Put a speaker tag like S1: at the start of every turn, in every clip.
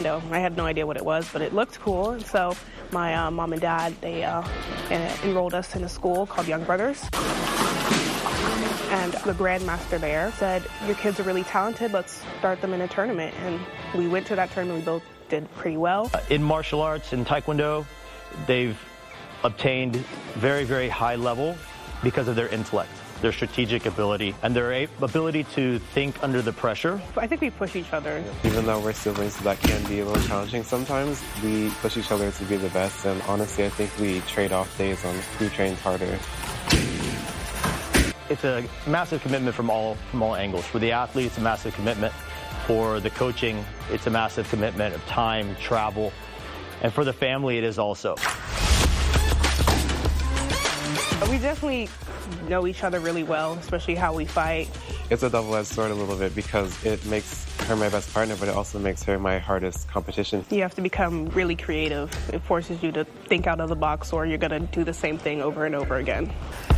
S1: Taekwondo. I had no idea what it was, but it looked cool. And so my mom and dad, they enrolled us in a school called Young Brothers. And the grandmaster there said, your kids are really talented, let's start them in a tournament. And we went to that tournament, we both did pretty well.
S2: In martial arts, in Taekwondo, they've obtained very, very high level because of their intellect, their strategic ability, and their ability to think under the pressure.
S1: I think we push each other.
S3: Even though we're siblings, that can be a little challenging sometimes. We push each other to be the best, and honestly, I think we trade off days on who trains harder.
S2: It's a massive commitment from all angles. For the athlete, it's a massive commitment. For the coaching, it's a massive commitment of time, travel, and for the family, it is also.
S1: We definitely know each other really well, especially how we fight.
S3: It's a double-edged sword a little bit because it makes her my best partner, but it also makes her my hardest competition.
S1: You have to become really creative. It forces you to think out of the box, or you're going to do the same thing over and over again.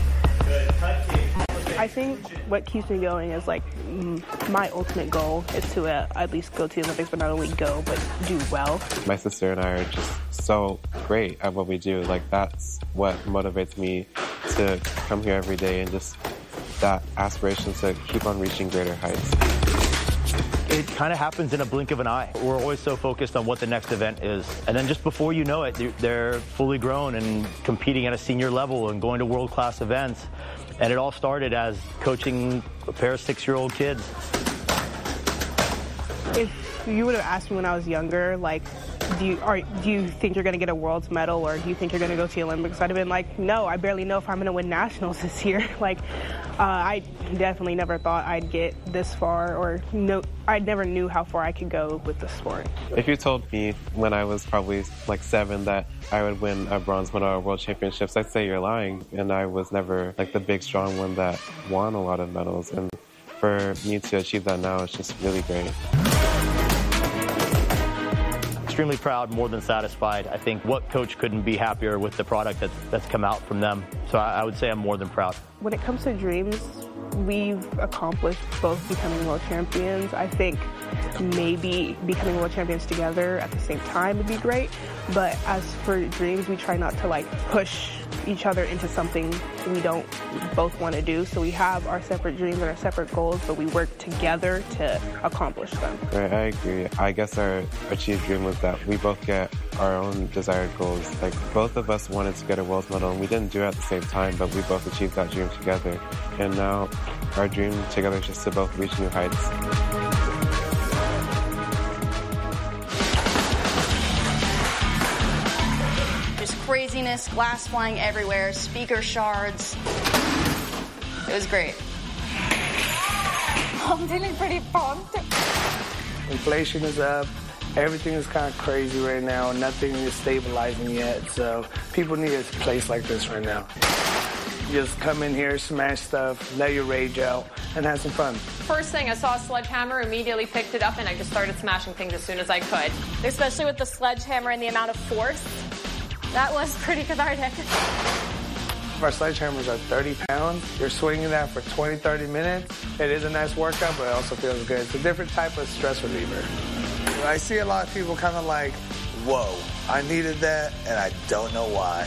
S1: I think what keeps me going is like my ultimate goal is to at least go to the Olympics, but not only go, but do well.
S3: My sister and I are just so great at what we do. Like, that's what motivates me to come here every day, and just that aspiration to keep on reaching greater heights.
S2: It kind of happens in a blink of an eye. We're always so focused on what the next event is. And then just before you know it, they're fully grown and competing at a senior level and going to world-class events. And it all started as coaching a pair of 6-year-old kids.
S1: If you would have asked me when I was younger, like, do you think you're going to get a world's medal, or do you think you're going to go to the Olympics? I'd have been like, no, I barely know if I'm going to win nationals this year. Like, I definitely never thought I'd get this far, or I never knew how far I could go with the sport.
S3: If you told me when I was probably like 7 that I would win a bronze medal at World Championships, I'd say you're lying. And I was never like the big, strong one that won a lot of medals. And for me to achieve that now, it's just really great.
S2: Extremely proud, more than satisfied. I think what coach couldn't be happier with the product that's come out from them. So I would say I'm more than proud.
S1: When it comes to dreams, we've accomplished both becoming world champions. I think maybe becoming world champions together at the same time would be great. But as for dreams, we try not to like push each other into something we don't both want to do. So we have our separate dreams and our separate goals, but we work together to accomplish them.
S3: Right, I agree. I guess our achieved dream was that we both get our own desired goals. Like, both of us wanted to get a world medal, and we didn't do it at the same time, but we both achieved that dream together. And now our dream together is just to both reach new heights.
S4: Craziness, glass flying everywhere, speaker shards. It was great.
S5: I'm feeling pretty pumped.
S6: Inflation is up. Everything is kind of crazy right now. Nothing is stabilizing yet. So people need a place like this right now. Just come in here, smash stuff, let your rage out, and have some fun.
S7: First thing, I saw a sledgehammer, immediately picked it up, and I just started smashing things as soon as I could.
S5: Especially with the sledgehammer and the amount of force. That was pretty cathartic.
S6: Our sledgehammers are 30 pounds. You're swinging that for 20, 30 minutes. It is a nice workout, but it also feels good. It's a different type of stress reliever.
S8: I see a lot of people kind of like, whoa, I needed that, and I don't know why.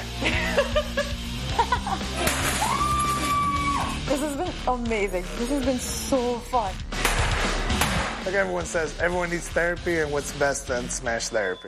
S5: This has been amazing. This has been so fun.
S8: Like everyone says, everyone needs therapy, and what's best than smash therapy?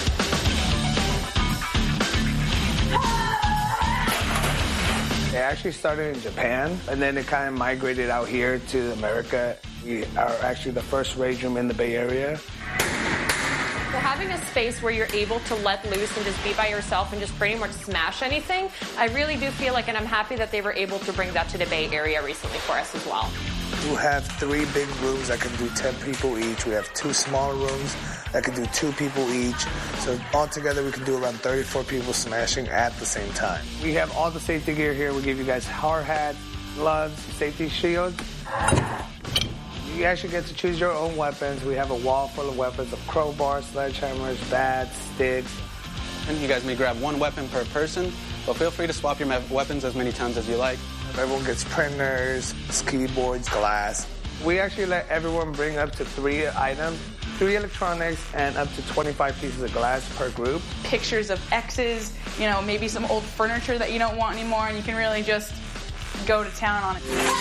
S6: It actually started in Japan, and then it kind of migrated out here to America. We are actually the first rage room in the Bay Area.
S7: So having a space where you're able to let loose and just be by yourself and just pretty much smash anything, I really do feel like, and I'm happy that they were able to bring that to the Bay Area recently for us as well.
S8: We have 3 big rooms that can do 10 people each. We have 2 smaller rooms that can do 2 people each. So altogether, we can do around 34 people smashing at the same time.
S6: We have all the safety gear here. We give you guys hard hats, gloves, safety shields. You actually get to choose your own weapons. We have a wall full of weapons of crowbars, sledgehammers, bats, sticks.
S9: And you guys may grab 1 weapon per person, but feel free to swap your weapons as many times as you like.
S8: Everyone gets printers, ski boards, glass.
S6: We actually let everyone bring up to 3 items. 3 electronics, and up to 25 pieces of glass per group.
S10: Pictures of exes, you know, maybe some old furniture that you don't want anymore, and you can really just go to town on it.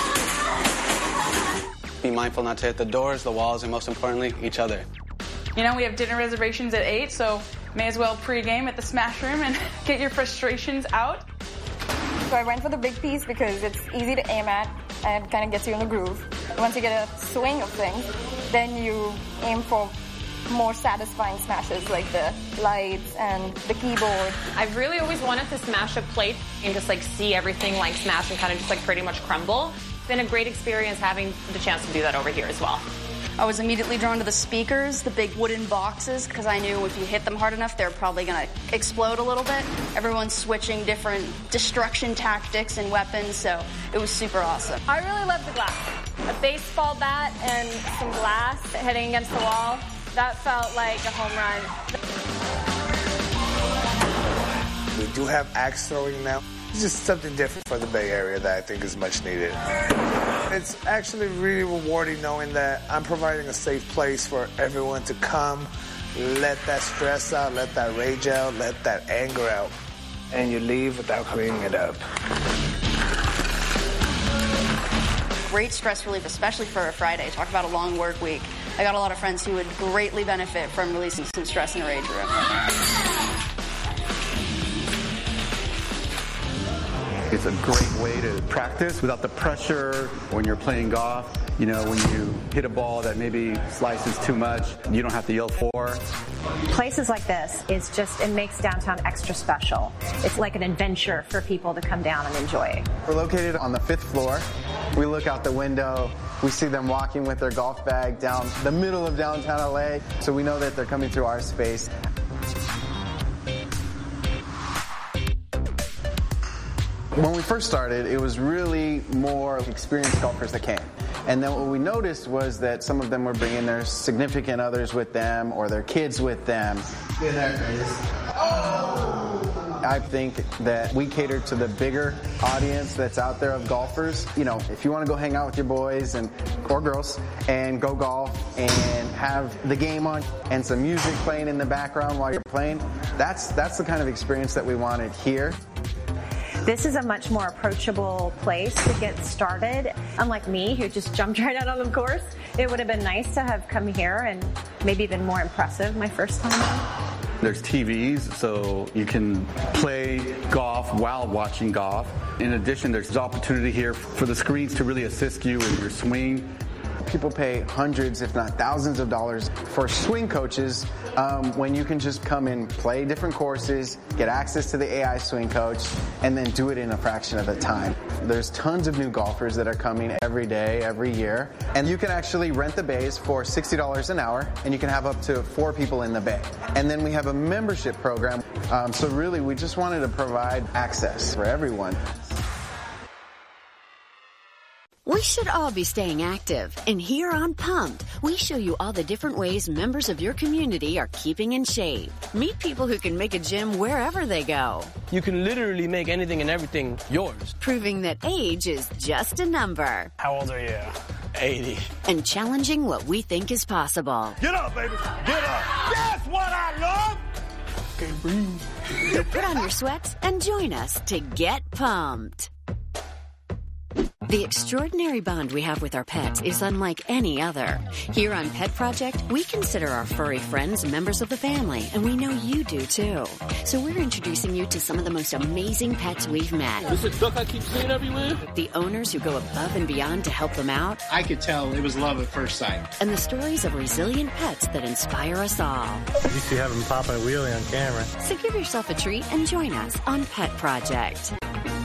S9: Be mindful not to hit the doors, the walls, and most importantly, each other.
S10: You know, we have dinner reservations at 8, so may as well pre-game at the Smash Room and get your frustrations out.
S11: So I went for the big piece because it's easy to aim at and kind of gets you in the groove. Once you get a swing of things, then you aim for more satisfying smashes like the lights and the keyboard.
S7: I've really always wanted to smash a plate and just like see everything like smash and kind of just like pretty much crumble. It's been a great experience having the chance to do that over here as well.
S4: I was immediately drawn to the speakers, the big wooden boxes, because I knew if you hit them hard enough, they're probably going to explode a little bit. Everyone's switching different destruction tactics and weapons, so it was super awesome.
S5: I really love the glass. A baseball bat and some glass hitting against the wall. That felt like a home run.
S8: We do have axe throwing now. It's just something different for the Bay Area that I think is much needed. It's actually really rewarding knowing that I'm providing a safe place for everyone to come, let that stress out, let that rage out, let that anger out.
S6: And you leave without cleaning it up.
S4: Great stress relief, especially for a Friday. Talk about a long work week. I got a lot of friends who would greatly benefit from releasing some stress in a rage room.
S12: It's a great way to practice without the pressure when you're playing golf. You know, when you hit a ball that maybe slices too much, you don't have to yell for.
S13: Places like this, it makes downtown extra special. It's like an adventure for people to come down and enjoy.
S14: We're located on the 5th floor. We look out the window. We see them walking with their golf bag down the middle of downtown LA. So we know that they're coming through our space. When we first started, it was really more experienced golfers that came. And then what we noticed was that some of them were bringing their significant others with them or their kids with them. I think that we cater to the bigger audience that's out there of golfers. You know, if you want to go hang out with your boys or girls and go golf and have the game on and some music playing in the background while you're playing, that's the kind of experience that we wanted here.
S13: This is a much more approachable place to get started. Unlike me, who just jumped right out on the course, it would have been nice to have come here and maybe been more impressive my first time out.
S12: There's TVs, so you can play golf while watching golf. In addition, there's opportunity here for the screens to really assist you in your swing.
S14: People pay hundreds, if not thousands of dollars for swing coaches when you can just come and play different courses, get access to the AI swing coach, and then do it in a fraction of the time. There's tons of new golfers that are coming every day, every year, and you can actually rent the bays for $60 an hour, and you can have up to 4 people in the bay. And then we have a membership program, so really we just wanted to provide access for everyone.
S15: We should all be staying active, and here on Pumped, we show you all the different ways members of your community are keeping in shape. Meet people who can make a gym wherever they go.
S16: You can literally make anything and everything yours.
S15: Proving that age is just a number.
S16: How old are you? 80.
S15: And challenging what we think is possible.
S16: Get up, baby. Get up. That's what I love. Can't breathe.
S15: So put on your sweats and join us to get pumped. The extraordinary bond we have with our pets is unlike any other. Here on Pet Project, we consider our furry friends members of the family, and we know you do too. So we're introducing you to some of the most amazing pets we've met.
S16: This is a duck I keep seeing everywhere.
S15: The owners who go above and beyond to help them out.
S17: I could tell it was love at first sight.
S15: And the stories of resilient pets that inspire us all.
S2: You used to have him popping a wheelie on camera.
S15: So give yourself a treat and join us on Pet Project.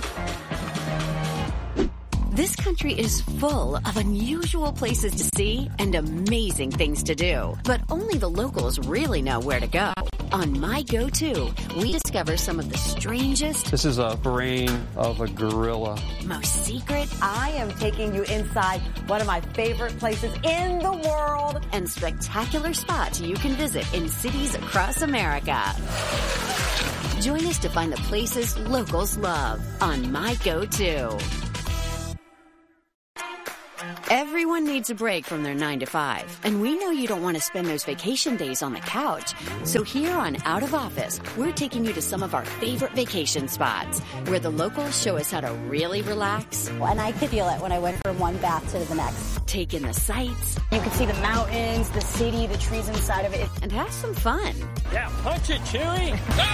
S15: This country is full of unusual places to see and amazing things to do, but only the locals really know where to go. On My Go-To, we discover some of the strangest...
S18: This is a brain of a gorilla.
S15: ...most secret...
S19: I am taking you inside one of my favorite places in the world.
S15: ...and spectacular spots you can visit in cities across America. Join us to find the places locals love on My Go-To. Everyone needs a break from their 9 to 5, and we know you don't want to spend those vacation days on the couch. So here on Out of Office, we're taking you to some of our favorite vacation spots where the locals show us how to really relax.
S20: And I could feel it when I went from one bath to the next.
S15: Take in the sights.
S20: You could see the mountains, the city, the trees inside of it.
S15: And have some fun.
S16: Yeah, punch it, Chewy.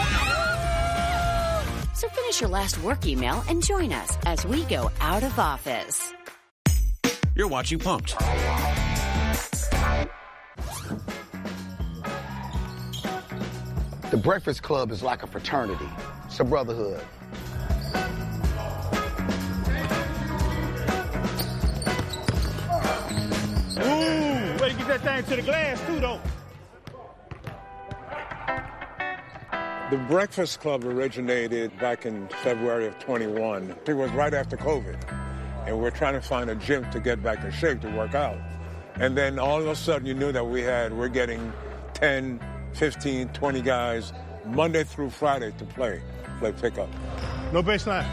S15: So finish your last work email and join us as we go out of office.
S21: You're watching Pumped.
S22: The Breakfast Club is like a fraternity. It's a brotherhood.
S16: Ooh, way to get that thing to the glass, too, though.
S23: The Breakfast Club originated back in February of 21. It was right after COVID. And we're trying to find a gym to get back in shape to work out. And then all of a sudden you knew that we're getting 10, 15, 20 guys Monday through Friday to play pickup.
S16: No baseline.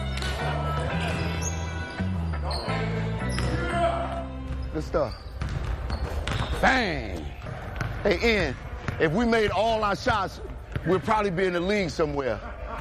S22: Good stuff. Bang! Hey, Ian, if we made all our shots, we'll probably be in the league somewhere.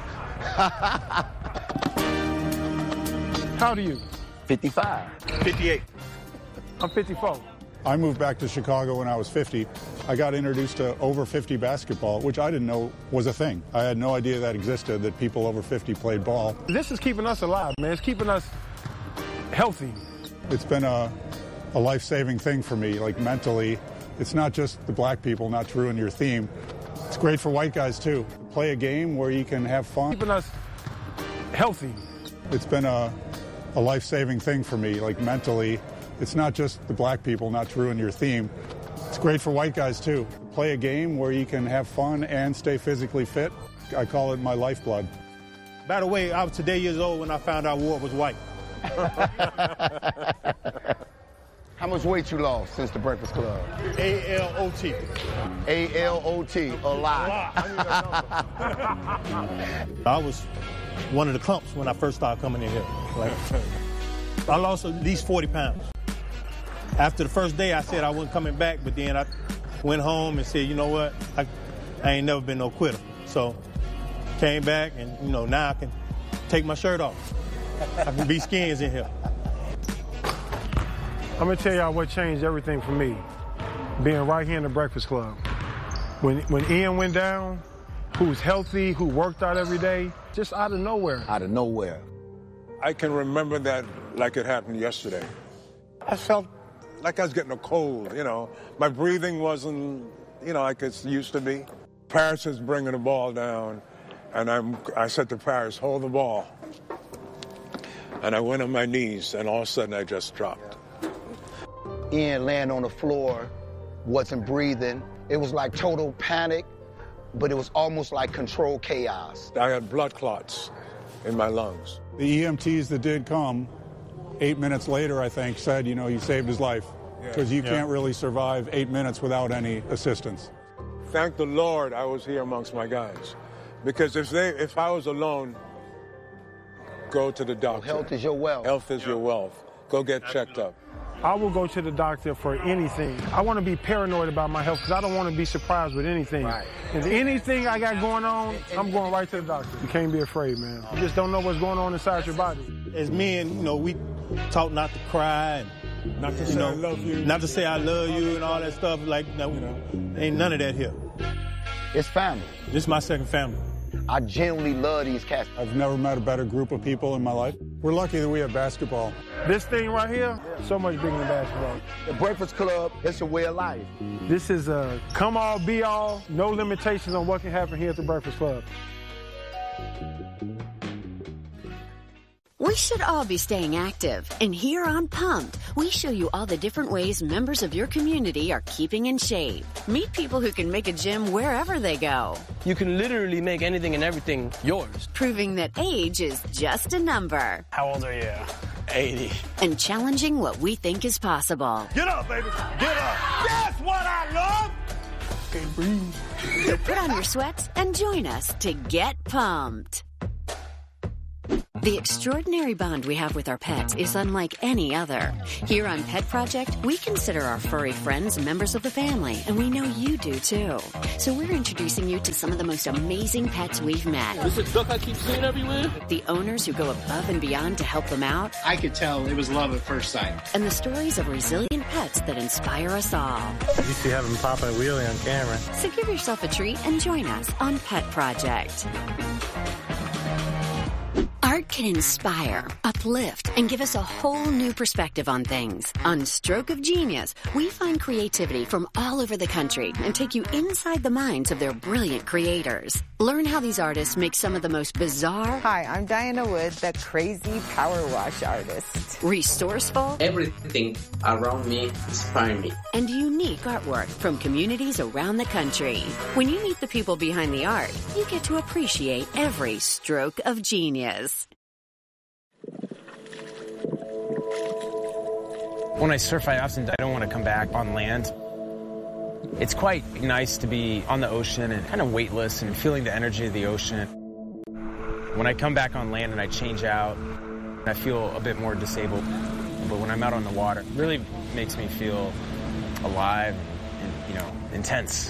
S24: How old are you?
S22: 55.
S24: 58. I'm 54.
S25: I moved back to Chicago when I was 50. I got introduced to over 50 basketball, which I didn't know was a thing. I had no idea that existed, that people over 50 played ball.
S24: This is keeping us alive, man. It's keeping us healthy.
S25: It's been a life-saving thing for me, like mentally. It's not just the black people, not to ruin your theme. It's great for white guys, too. Play a game where you can have fun.
S24: Keeping us healthy.
S25: It's been a life-saving thing for me, like mentally. It's not just the black people, not to ruin your theme. It's great for white guys, too. Play a game where you can have fun and stay physically fit. I call it my lifeblood.
S16: By the way, I was today years old when I found out Ward was white.
S22: How much weight you lost since the Breakfast Club?
S16: A-L-O-T.
S22: A-L-O-T, a lot.
S16: I was one of the clumps when I first started coming in here. I lost at least 40 pounds. After the first day, I said I wasn't coming back, but then I went home and said, you know what, I ain't never been no quitter. So came back, and now I can take my shirt off. I can be skins in here.
S24: I'm going to tell y'all what changed everything for me, being right here in the Breakfast Club. When Ian went down, who was healthy, who worked out every day, just out of nowhere.
S22: Out of nowhere.
S23: I can remember that like it happened yesterday. I felt like I was getting a cold, My breathing wasn't, like it used to be. Paris is bringing the ball down, and I said to Paris, hold the ball. And I went on my knees, and all of a sudden I just dropped.
S22: Ian laying on the floor, wasn't breathing. It was like total panic, but it was almost like controlled chaos.
S23: I had blood clots in my lungs.
S25: The EMTs that did come, 8 minutes later, I think, said, you saved his life. Because you can't really survive 8 minutes without any assistance.
S23: Thank the Lord I was here amongst my guys. Because if I was alone, go to the doctor.
S22: Health is your wealth.
S23: Health is your wealth. Go get checked up.
S24: I will go to the doctor for anything. I want to be paranoid about my health because I don't want to be surprised with anything.
S22: Right.
S24: If anything I got going on, I'm going right to the doctor. You can't be afraid, man. You just don't know what's going on inside your body.
S16: As men, we talk not to cry and
S23: not to say I love you.
S16: Not to say I love you and all that stuff. Ain't none of that here.
S22: It's family.
S16: This is my second family.
S22: I genuinely love these cats.
S25: I've never met a better group of people in my life. We're lucky that we have basketball.
S24: This thing right here, so much bigger than basketball.
S22: The Breakfast Club, it's a way of life.
S24: This is a come all, be all, no limitations on what can happen here at the Breakfast Club.
S15: We should all be staying active. And here on Pumped, we show you all the different ways members of your community are keeping in shape. Meet people who can make a gym wherever they go.
S26: You can literally make anything and everything yours.
S15: Proving that age is just a number.
S26: How old are you? 80.
S15: And challenging what we think is possible.
S16: Get up, baby. Get up. That's what I love.
S24: Okay, breathe.
S15: So put on your sweats and join us to get pumped. The extraordinary bond we have with our pets is unlike any other. Here on Pet Project, we consider our furry friends members of the family, and we know you do too. So we're introducing you to some of the most amazing pets we've met.
S26: This is duck I keep seeing everywhere.
S15: The owners who go above and beyond to help them out.
S17: I could tell it was love at first sight.
S15: And the stories of resilient pets that inspire us all.
S24: You used to have him popping a wheelie on camera.
S15: So give yourself a treat and join us on Pet Project. Art can inspire, uplift, and give us a whole new perspective on things. On Stroke of Genius, we find creativity from all over the country and take you inside the minds of their brilliant creators. Learn how these artists make some of the most bizarre...
S1: Hi, I'm Diana Wood, the crazy power wash artist.
S15: Resourceful...
S3: Everything around me inspires me.
S15: And unique artwork from communities around the country. When you meet the people behind the art, you get to appreciate every stroke of genius.
S7: When I surf, I don't want to come back on land. It's quite nice to be on the ocean and kind of weightless and feeling the energy of the ocean. When I come back on land and I change out, I feel a bit more disabled. But when I'm out on the water, it really makes me feel alive and, intense.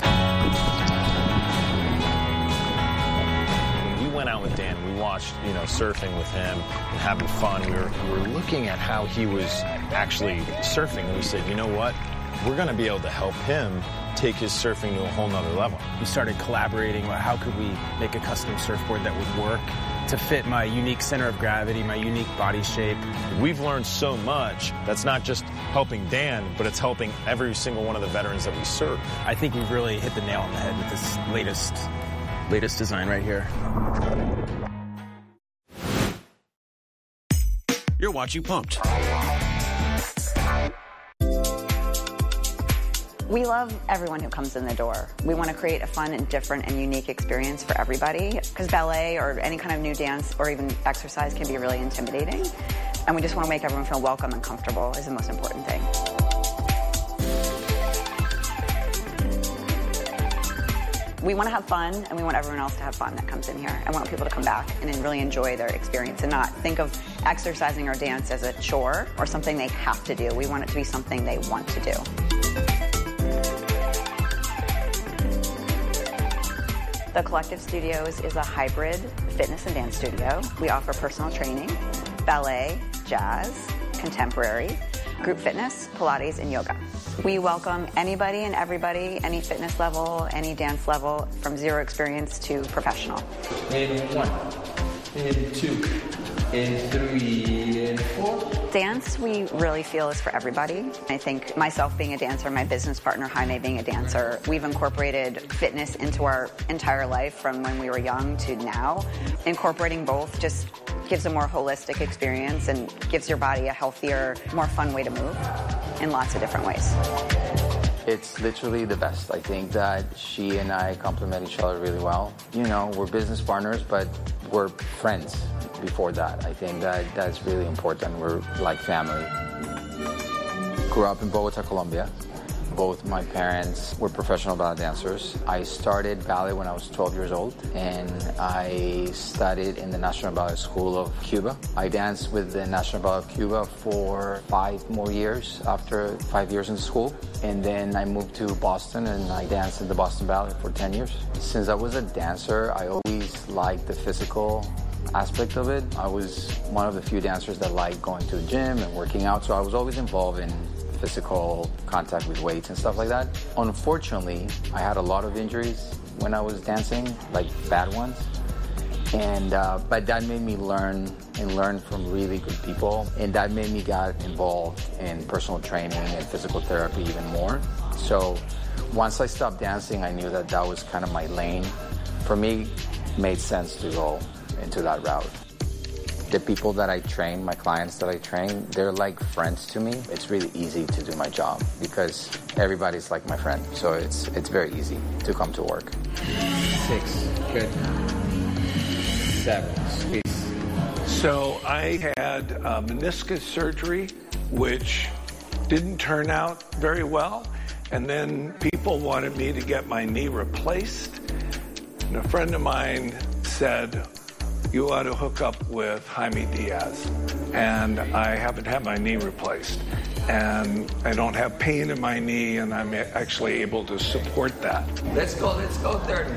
S9: We went out with Dan. We watched, surfing with him and having fun. We were looking at how he was actually surfing, and we said, you know what? We're going to be able to help him take his surfing to a whole nother level.
S7: We started collaborating about how could we make a custom surfboard that would work to fit my unique center of gravity, my unique body shape.
S9: We've learned so much that's not just helping Dan, but it's helping every single one of the veterans that we serve.
S7: I think we've really hit the nail on the head with this latest design right here.
S21: You're watching Pumped.
S10: We love everyone who comes in the door. We want to create a fun and different and unique experience for everybody, because ballet or any kind of new dance or even exercise can be really intimidating. And we just want to make everyone feel welcome and comfortable is the most important thing. We want to have fun, and we want everyone else to have fun that comes in here. I want people to come back and really enjoy their experience and not think of exercising or dance as a chore or something they have to do. We want it to be something they want to do. The Collective Studios is a hybrid fitness and dance studio. We offer personal training, ballet, jazz, contemporary, group fitness, Pilates, and yoga. We welcome anybody and everybody, any fitness level, any dance level, from zero experience to professional.
S3: And 1, and 2, and 3, and 4.
S10: Dance, we really feel, is for everybody. I think myself being a dancer, my business partner Jaime being a dancer, we've incorporated fitness into our entire life from when we were young to now. Incorporating both just gives a more holistic experience and gives your body a healthier, more fun way to move in lots of different ways.
S11: It's literally the best. I think that she and I complement each other really well. We're business partners, but we're friends before that. I think that that's really important. We're like family. Grew up in Bogota, Colombia. Both my parents were professional ballet dancers. I started ballet when I was 12 years old, and I studied in the National Ballet School of Cuba. I danced with the National Ballet of Cuba for 5 more years after 5 years in school. And then I moved to Boston, and I danced at the Boston Ballet for 10 years. Since I was a dancer, I always liked the physical aspect of it. I was one of the few dancers that liked going to the gym and working out, so I was always involved in physical contact with weights and stuff like that. Unfortunately, I had a lot of injuries when I was dancing, like bad ones. But that made me learn from really good people, and that made me get involved in personal training and physical therapy even more. So once I stopped dancing, I knew that that was kind of my lane. For me, it made sense to go into that route. The people that I train, my clients that I train, they're like friends to me. It's really easy to do my job because everybody's like my friend. So it's very easy to come to work.
S3: 6, good. 7, squeeze.
S27: So I had meniscus surgery, which didn't turn out very well. And then people wanted me to get my knee replaced. And a friend of mine said, you ought to hook up with Jaime Diaz. And I haven't had my knee replaced. And I don't have pain in my knee, and I'm actually able to support that.
S3: Let's go 30.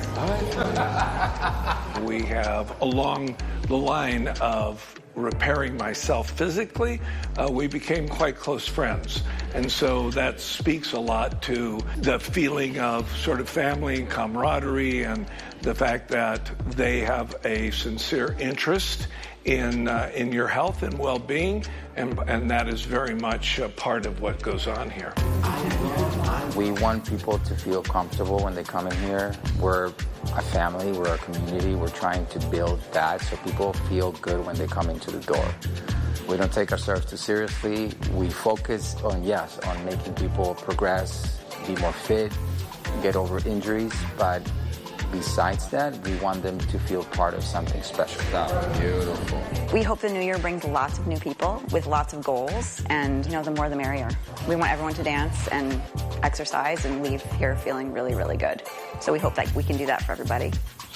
S27: We have along the line of repairing myself physically, we became quite close friends. And so that speaks a lot to the feeling of sort of family and camaraderie, and the fact that they have a sincere interest in your health and well-being, and that is very much a part of what goes on here.
S11: We want people to feel comfortable when they come in here. We're a family, we're a community, we're trying to build that so people feel good when they come into the door. We don't take ourselves too seriously. We focus on making people progress, be more fit, get over injuries, but besides that, we want them to feel part of something special. Beautiful.
S10: We hope the new year brings lots of new people with lots of goals, and the more the merrier. We want everyone to dance and exercise and leave here feeling really, really good. So we hope that we can do that for everybody.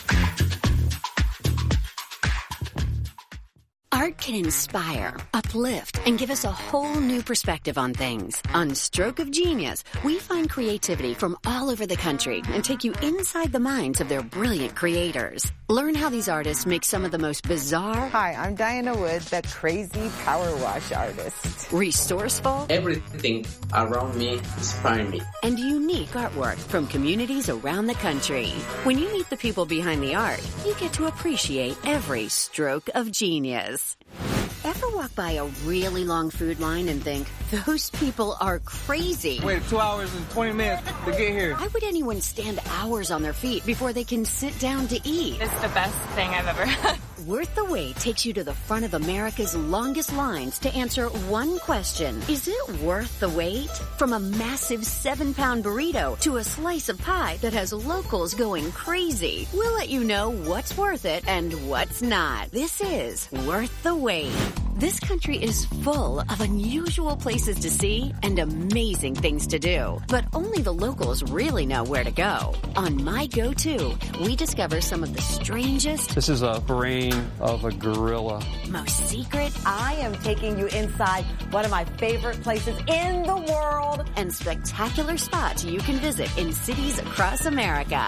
S15: Art can inspire, uplift, and give us a whole new perspective on things. On Stroke of Genius, we find creativity from all over the country and take you inside the minds of their brilliant creators. Learn how these artists make some of the most bizarre...
S1: Hi, I'm Diana Wood, the crazy power wash artist.
S15: Resourceful...
S3: Everything around me inspires me.
S15: And unique artwork from communities around the country. When you meet the people behind the art, you get to appreciate every stroke of genius. Ever walk by a really long food line and think, those people are crazy?
S4: Wait 2 hours and 20 minutes to get here.
S15: Why would anyone stand hours on their feet before they can sit down to eat?
S5: It's the best thing I've ever had.
S15: Worth the Wait takes you to the front of America's longest lines to answer one question. Is it worth the wait? From a massive 7-pound burrito to a slice of pie that has locals going crazy, we'll let you know what's worth it and what's not. This is Worth the Wait. This country is full of unusual places to see and amazing things to do, but only the locals really know where to go. On My Go-To, we discover some of the strangest...
S18: This is a brain of a gorilla.
S15: Most secret...
S19: I am taking you inside one of my favorite places in the world.
S15: And spectacular spots you can visit in cities across America.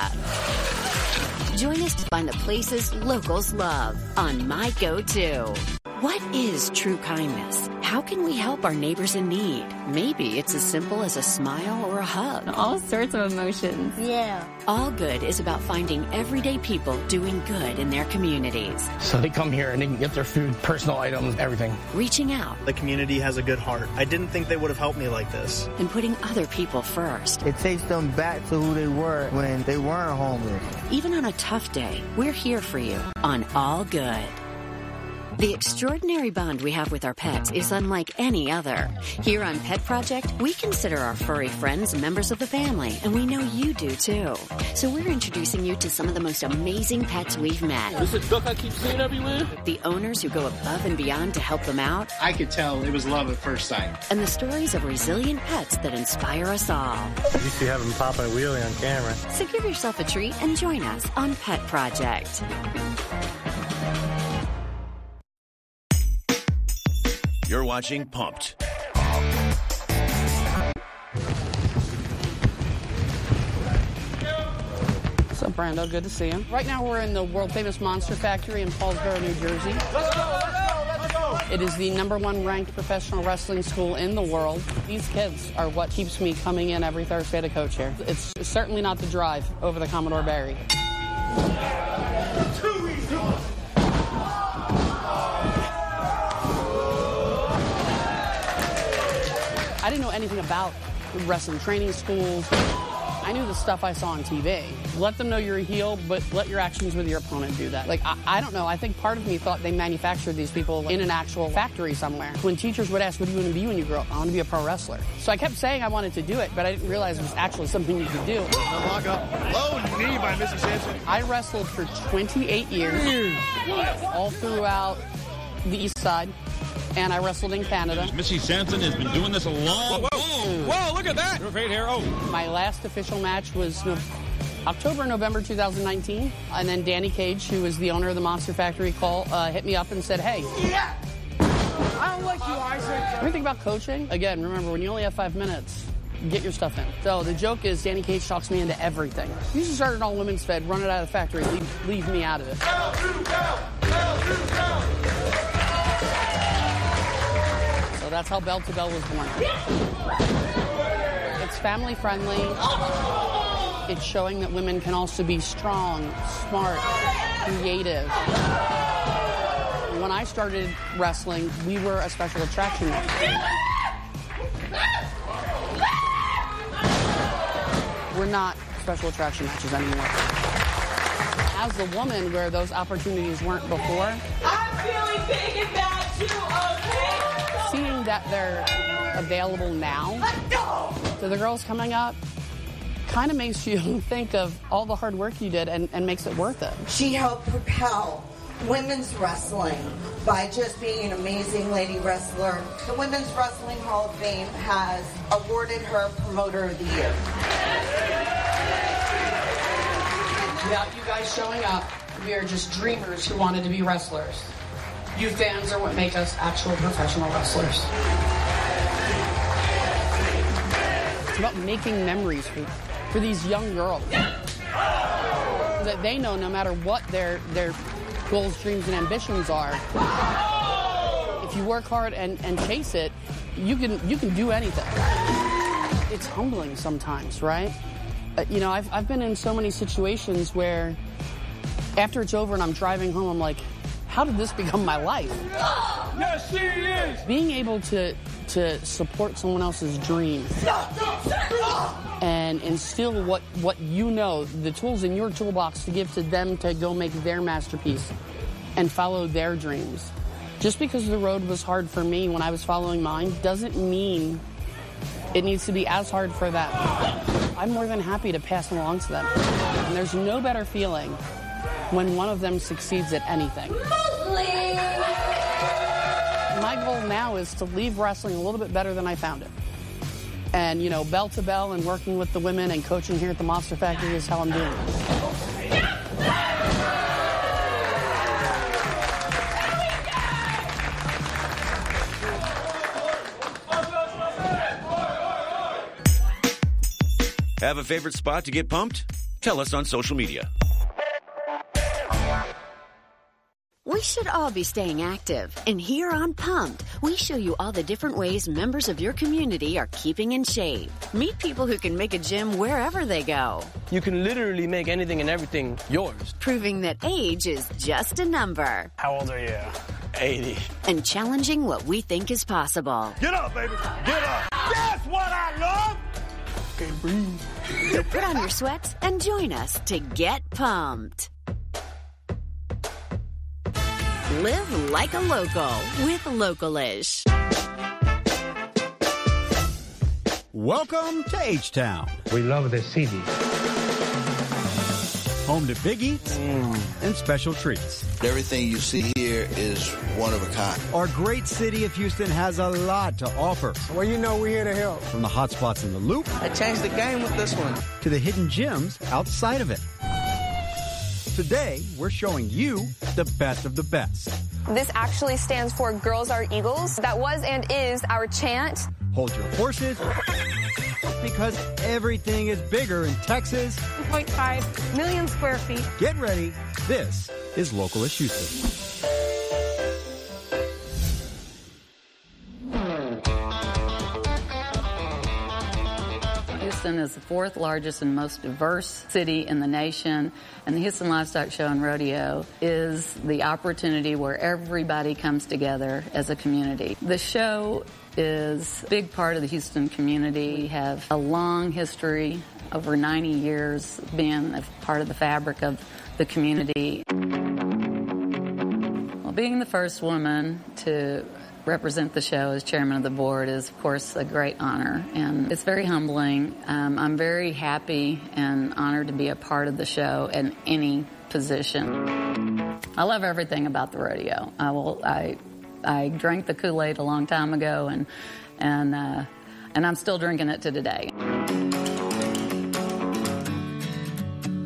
S15: Join us to find the places locals love on My Go-To. What is true kindness? How can we help our neighbors in need? Maybe it's as simple as a smile or a hug.
S5: All sorts of emotions.
S19: Yeah.
S15: All Good is about finding everyday people doing good in their communities.
S6: So they come here and they can get their food, personal items, everything.
S15: Reaching out.
S8: The community has a good heart. I didn't think they would have helped me like this.
S15: And putting other people first.
S12: It takes them back to who they were when they weren't homeless.
S15: Even on a tough day, we're here for you on All Good. The extraordinary bond we have with our pets is unlike any other. Here on Pet Project, we consider our furry friends members of the family, and we know you do too. So we're introducing you to some of the most amazing pets we've met.
S26: This is a duck I keep seeing everywhere.
S15: The owners who go above and beyond to help them out.
S17: I could tell it was love at first sight.
S15: And the stories of resilient pets that inspire us all.
S24: You see having Papa and Wheelie on camera.
S15: So give yourself a treat and join us on Pet Project.
S21: You're watching Pumped.
S13: What's up, Brando? Good to see you. Right now we're in the world-famous Monster Factory in Paulsboro, New Jersey.
S4: Let's go!
S13: It is the #1 ranked professional wrestling school in the world. These kids are what keeps me coming in every Thursday to coach here. It's certainly not the drive over the Commodore Barry. I didn't know anything about wrestling training schools. I knew the stuff I saw on TV. Let them know you're a heel, but let your actions with your opponent do that. Like, I don't know. I think part of me thought they manufactured these people in an actual factory somewhere. When teachers would ask, what do you want to be when you grow up? I want to be a pro wrestler. So I kept saying I wanted to do it, but I didn't realize it was actually something you could do.
S4: Lock up. Low knee by Missy Sampson.
S13: I wrestled for 28 years, all throughout the East Side. And I wrestled in Canada.
S14: Missy Sampson has been doing this a long...
S4: Whoa, look at that!
S13: My last official match was October, November 2019. And then Danny Cage, who is the owner of the Monster Factory, hit me up and said, hey.
S4: Yeah. I don't like you, Isaac.
S13: Everything about coaching, again, remember, when you only have 5 minutes, get your stuff in. So the joke is Danny Cage talks me into everything. You should start an all-women's fed, run it out of the factory, leave me out of it. So that's how Bell to Bell was born. It's family friendly. It's showing that women can also be strong, smart, creative. When I started wrestling, we were a special attraction. We're not special attraction matches anymore. As a woman, where those opportunities weren't before,
S2: I'm feeling big and bad too, okay?
S13: Seeing that they're available now to the girls coming up kind of makes you think of all the hard work you did and makes it worth it.
S2: She helped propel women's wrestling by just being an amazing lady wrestler. The Women's Wrestling Hall of Fame has awarded her Promoter of the Year.
S13: Without you guys showing up, we are just dreamers who wanted to be wrestlers. You fans are what make us actual professional wrestlers. It's about making memories for these young girls. That they know no matter what their goals, dreams, and ambitions are, if you work hard and chase it, you can do anything. It's humbling sometimes, right? I've been in so many situations where after it's over and I'm driving home, I'm like, how did this become my life?
S4: Yes, she is!
S13: Being able to support someone else's dream and instill what you know, the tools in your toolbox to give to them to go make their masterpiece and follow their dreams. Just because the road was hard for me when I was following mine doesn't mean it needs to be as hard for them. I'm more than happy to pass along to them. And there's no better feeling when one of them succeeds at anything. My goal now is to leave wrestling a little bit better than I found it. And, bell to bell and working with the women and coaching here at the Monster Factory is how I'm doing it.
S21: Have a favorite spot to get pumped? Tell us on social media.
S15: We should all be staying active. And here on Pumped, we show you all the different ways members of your community are keeping in shape. Meet people who can make a gym wherever they go.
S18: You can literally make anything and everything yours.
S15: Proving that age is just a number.
S8: How old are you?
S18: 80.
S15: And challenging what we think is possible.
S4: Get up, baby. Get up. That's what I love.
S18: Okay, breathe.
S15: So put on your sweats and join us to get pumped. Live like a local with Localish.
S14: Welcome to H-Town.
S16: We love the city.
S14: Home to big eats and special treats.
S20: Everything you see here is one of a kind.
S14: Our great city of Houston has a lot to offer.
S24: Well, we're here to help.
S14: From the hot spots in the Loop.
S4: I changed the game with this one.
S14: To the hidden gems outside of it. Today, we're showing you the best of the best.
S5: This actually stands for Girls Are Eagles. That was and is our chant.
S14: Hold your horses, because everything is bigger in Texas.
S5: 1.5 million square feet.
S14: Get ready. This is Localish Houston.
S22: Houston is the fourth largest and most diverse city in the nation, and the Houston Livestock Show and Rodeo is the opportunity where everybody comes together as a community. The show is a big part of the Houston community. We have a long history, over 90 years, being a part of the fabric of the community. Well, being the first woman to represent the show as chairman of the board is, of course, a great honor, and it's very humbling. I'm very happy and honored to be a part of the show in any position. I love everything about the rodeo. I drank the Kool-Aid a long time ago, and I'm still drinking it to today.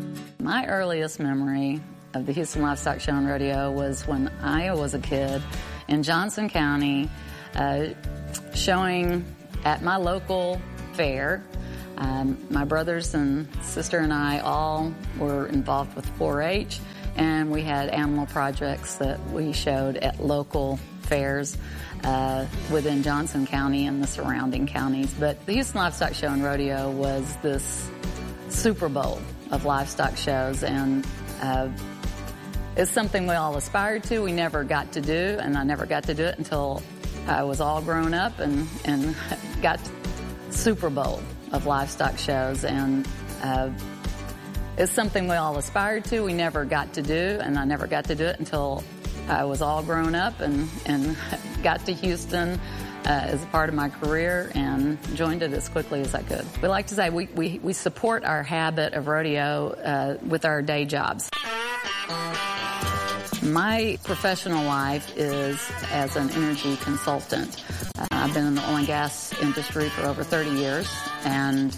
S22: My earliest memory of the Houston Livestock Show and Rodeo was when I was a kid in Johnson County, showing at my local fair. My brothers and sister and I all were involved with 4-H, and we had animal projects that we showed at local fairs within Johnson County and the surrounding counties. But the Houston Livestock Show and Rodeo was this Super Bowl of livestock shows, and it's something we all aspired to. We never got to do, and I never got to do it until I was all grown up and got Super Bowl of livestock shows, and it's something we all aspired to. We never got to do, and I never got to do it until I was all grown up and got to Houston as a part of my career and joined it as quickly as I could. We like to say we support our habit of rodeo with our day jobs. My professional life is as an energy consultant. I've been in the oil and gas industry for over 30 years, and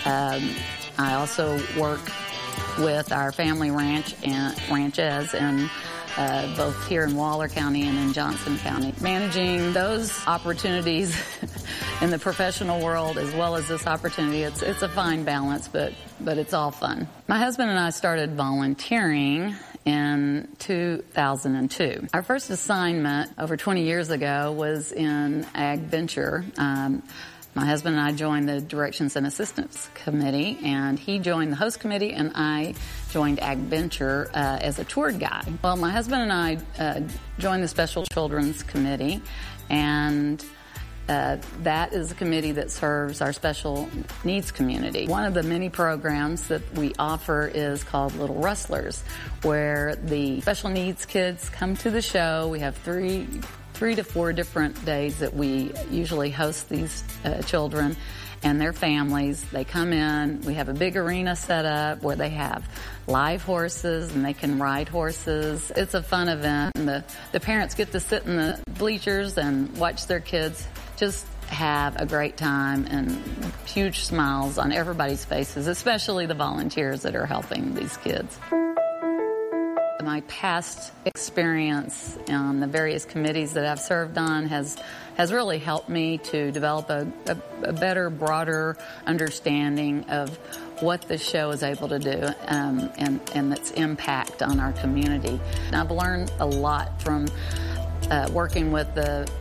S22: I also work with our family ranches and both here in Waller County and in Johnson County. Managing those opportunities in the professional world as well as this opportunity, it's a fine balance, but it's all fun. My husband and I started volunteering in 2002. Our first assignment over 20 years ago was in Ag Venture. My husband and I joined the Directions and Assistance Committee, and he joined the Host Committee, and I joined Ag Venture as a tour guide. Well, my husband and I joined the Special Children's Committee, and that is a committee that serves our special needs community. One of the many programs that we offer is called Little Rustlers, where the special needs kids come to the show. We have three to four different days that we usually host these children and their families. They come in, we have a big arena set up where they have live horses and they can ride horses. It's a fun event, and the parents get to sit in the bleachers and watch their kids just have a great time, and huge smiles on everybody's faces, especially the volunteers that are helping these kids. My past experience on the various committees that I've served on has really helped me to develop a better, broader understanding of what the show is able to do and its impact on our community. And I've learned a lot from working with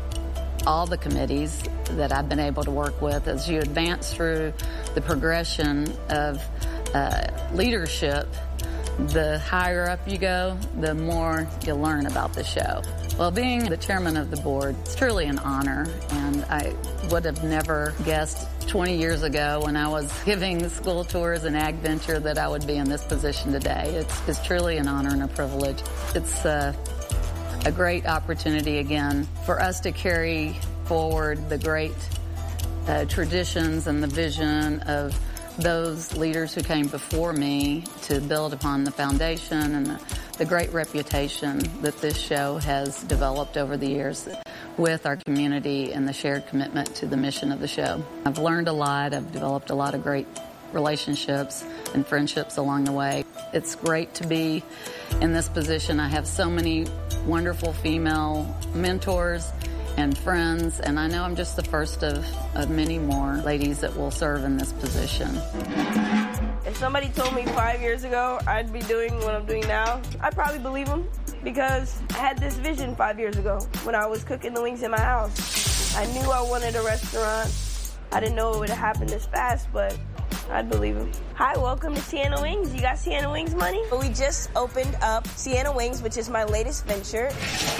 S22: all the committees that I've been able to work with. As you advance through the progression of leadership, the higher up you go, the more you learn about the show. Well, being the chairman of the board, it's truly an honor, and I would have never guessed 20 years ago when I was giving school tours in Ag Venture that I would be in this position today. It's truly an honor and a privilege. It's a great opportunity, again, for us to carry forward the great traditions and the vision of those leaders who came before me to build upon the foundation and the great reputation that this show has developed over the years with our community and the shared commitment to the mission of the show. I've learned a lot. I've developed a lot of great relationships and friendships along the way. It's great to be in this position. I have so many wonderful female mentors and friends, and I know I'm just the first of many more ladies that will serve in this position.
S7: If somebody told me 5 years ago I'd be doing what I'm doing now, I'd probably believe them, because I had this vision 5 years ago when I was cooking the wings in my house. I knew I wanted a restaurant. I didn't know it would happen this fast, but I'd believe him. Hi, welcome to Sienna Wings. You got Sienna Wings money? We just opened up Sienna Wings, which is my latest venture.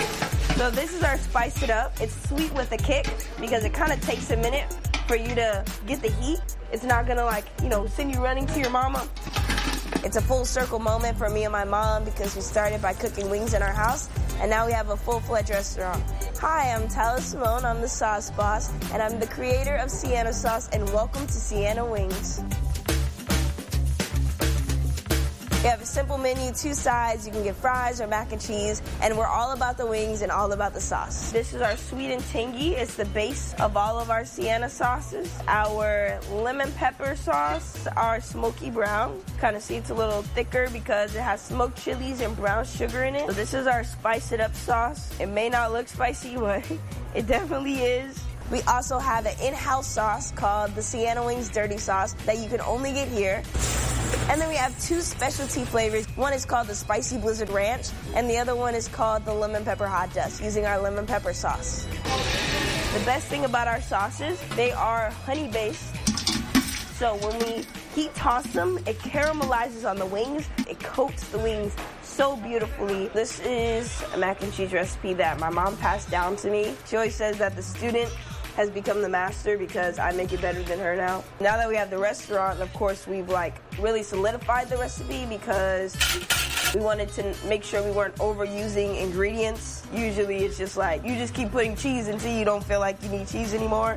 S7: So this is our Spice It Up. It's sweet with a kick because it kind of takes a minute for you to get the heat. It's not gonna send you running to your mama. It's a full circle moment for me and my mom because we started by cooking wings in our house, and now we have a full-fledged restaurant. Hi, I'm Tyler Simone. I'm the sauce boss, and I'm the creator of Sienna Sauce, and welcome to Sienna Wings. We have a simple menu, 2 sides. You can get fries or mac and cheese, and we're all about the wings and all about the sauce. This is our sweet and tangy. It's the base of all of our Sienna sauces. Our lemon pepper sauce, our smoky brown. Kind of see it's a little thicker because it has smoked chilies and brown sugar in it. So this is our spice it up sauce. It may not look spicy, but it definitely is. We also have an in-house sauce called the Sienna Wings Dirty Sauce that you can only get here. And then we have 2 specialty flavors. One is called the Spicy Blizzard Ranch, and the other one is called the Lemon Pepper Hot Dust, using our lemon pepper sauce. The best thing about our sauces, they are honey-based. So when we heat toss them, it caramelizes on the wings. It coats the wings so beautifully. This is a mac and cheese recipe that my mom passed down to me. She always says that the student has become the master because I make it better than her now. Now that we have the restaurant, of course, we've really solidified the recipe because we wanted to make sure we weren't overusing ingredients. Usually it's just you just keep putting cheese until you don't feel like you need cheese anymore.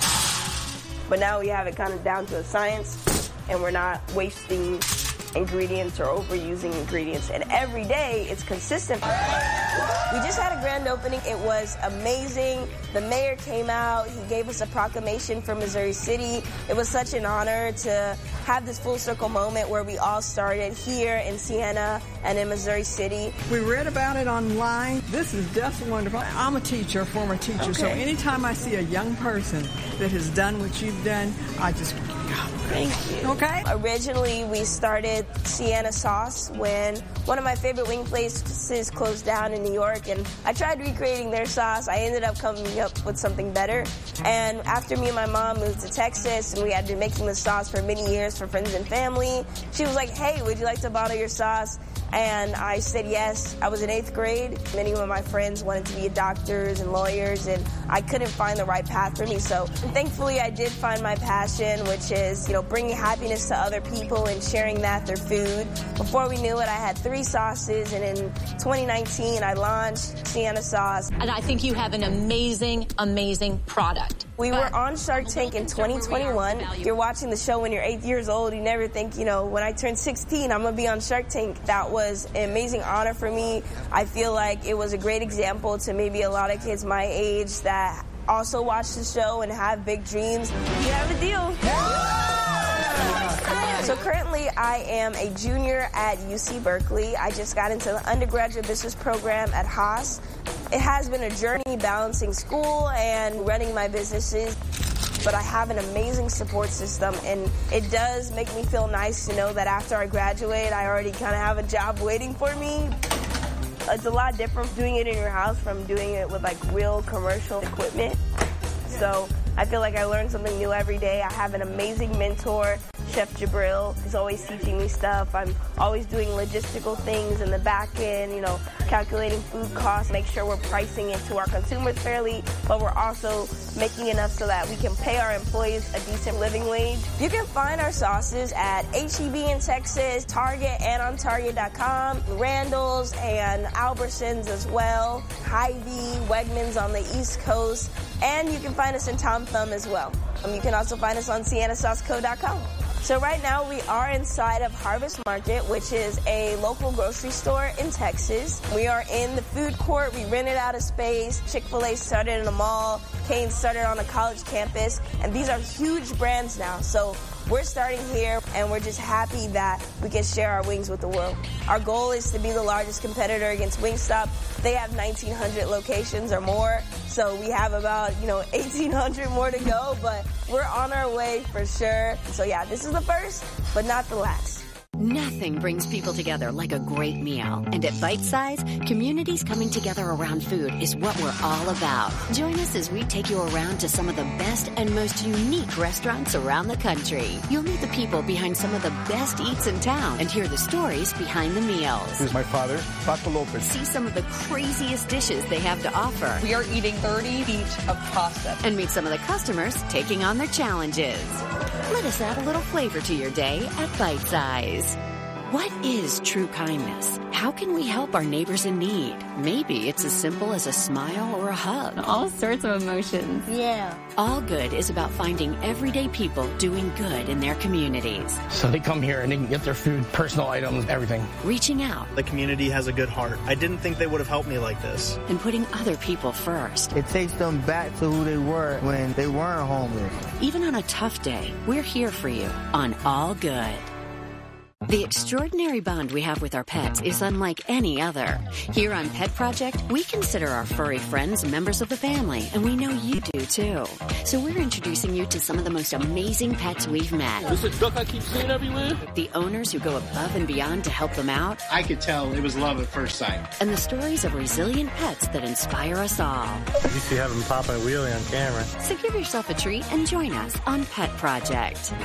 S7: But now we have it kind of down to a science, and we're not wasting ingredients or overusing ingredients. And every day, it's consistent. We just had a grand opening. It was amazing. The mayor came out. He gave us a proclamation for Missouri City. It was such an honor to have this full circle moment where we all started here in Sienna and in Missouri City.
S9: We read about it online. This is just wonderful. I'm a teacher, a former teacher, okay. So anytime I see a young person that has done what you've done, I just
S7: thank you.
S9: Okay.
S7: Originally, we started Sienna Sauce when one of my favorite wing places closed down in New York, and I tried recreating their sauce. I ended up coming up with something better. And after me and my mom moved to Texas, and we had been making the sauce for many years for friends and family, she was like, "Hey, would you like to bottle your sauce?" And I said yes. I was in 8th grade. Many of my friends wanted to be doctors and lawyers, and I couldn't find the right path for me. So thankfully, I did find my passion, which is, bringing happiness to other people and sharing that through food. Before we knew it, I had 3 sauces, and in 2019, I launched Sienna Sauce.
S10: And I think you have an amazing, amazing product.
S7: We were on Shark Tank in 2021. You're watching the show when you're 8 years old. You never think, when I turn 16, I'm going to be on Shark Tank. That was an amazing honor for me. I feel like it was a great example to maybe a lot of kids my age that also watch the show and have big dreams. You have a deal. So currently I am a junior at UC Berkeley. I just got into the undergraduate business program at Haas. It has been a journey balancing school and running my businesses, but I have an amazing support system, and it does make me feel nice to know that after I graduate, I already kind of have a job waiting for me. It's a lot different doing it in your house from doing it with real commercial equipment. So I feel like I learn something new every day. I have an amazing mentor, Chef Jabril. He's always teaching me stuff. I'm always doing logistical things in the back end, calculating food costs, make sure we're pricing it to our consumers fairly, but we're also making enough so that we can pay our employees a decent living wage. You can find our sauces at H-E-B in Texas, Target, and on Target.com, Randall's and Albertsons as well, Hy-Vee, Wegmans on the East Coast, and you can find us in Tom Thumb as well. You can also find us on SiennaSauceCo.com. So right now we are inside of Harvest Market, which is a local grocery store in Texas. We are in the food court. We rented out a space. Chick-fil-A started in a mall. Cane's started on a college campus. And these are huge brands now. So we're starting here, and we're just happy that we can share our wings with the world. Our goal is to be the largest competitor against Wingstop. They have 1,900 locations or more, so we have about, 1,800 more to go, but we're on our way for sure. So yeah, this is the first, but not the last.
S15: Nothing brings people together like a great meal. And at Bite Size, communities coming together around food is what we're all about. Join us as we take you around to some of the best and most unique restaurants around the country. You'll meet the people behind some of the best eats in town and hear the stories behind the meals.
S11: This is my father, Paco Lopez.
S15: See some of the craziest dishes they have to offer.
S16: We are eating 30 feet of pasta.
S15: And meet some of the customers taking on their challenges. Let us add a little flavor to your day at Bite Size. What is true kindness? How How can we help our neighbors in need? Maybe it's as simple as a smile or a hug.
S1: All sorts of emotions.
S15: Yeah. All Good is about finding everyday people doing good in their communities.
S18: So they come here and they can get their food, personal items, everything.
S15: Reaching out.
S8: The community has a good heart. I didn't think they would have helped me like this.
S15: And putting other people first.
S12: It takes them back to who they were when they weren't homeless.
S15: Even on a tough day, we're here for you on All Good. The extraordinary bond we have with our pets is unlike any other. Here on Pet Project, we consider our furry friends members of the family, and we know you do too. So we're introducing you to some of the most amazing pets we've met.
S26: This is a duck I keep seeing everywhere.
S15: The owners who go above and beyond to help them out.
S17: I could tell it was love at first sight.
S15: And the stories of resilient pets that inspire us all.
S24: You see having Papa and Wheelie on camera.
S15: So give yourself a treat and join us on Pet Project.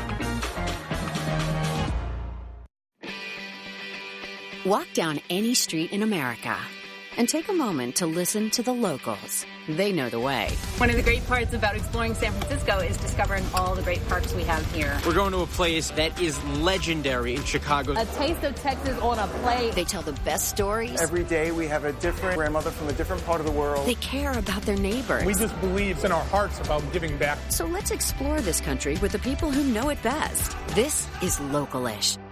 S15: Walk down any street in America and take a moment to listen to the locals. They know the way.
S10: One of the great parts about exploring San Francisco is discovering all the great parks we have here.
S3: We're going to a place that is legendary in Chicago.
S10: A taste of Texas on a plate.
S15: They tell the best stories.
S11: Every day we have a different grandmother from a different part of the world.
S15: They care about their neighbors.
S26: We just believe in our hearts about giving back.
S15: So let's explore this country with the people who know it best. This is Localish.